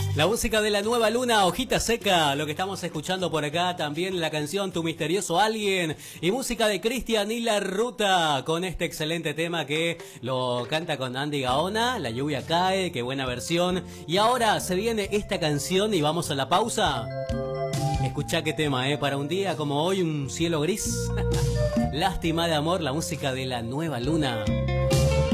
La música de la nueva luna, Hojita Seca, lo que estamos escuchando por acá, también la canción Tu Misterioso Alguien y música de Cristian y La Ruta con este excelente tema que lo canta con Andy Gaona, La Lluvia Cae, qué buena versión. Y ahora se viene esta canción y vamos a la pausa. Escuchá qué tema, para un día como hoy, un cielo gris. Lástima de amor, la música de la nueva luna.